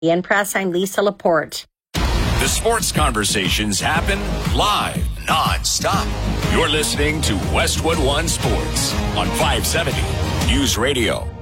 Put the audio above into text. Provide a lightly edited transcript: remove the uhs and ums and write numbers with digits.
In press, I'm Lisa Laporte. The sports conversations happen live, non-stop. You're listening to Westwood One Sports on 570 News Radio.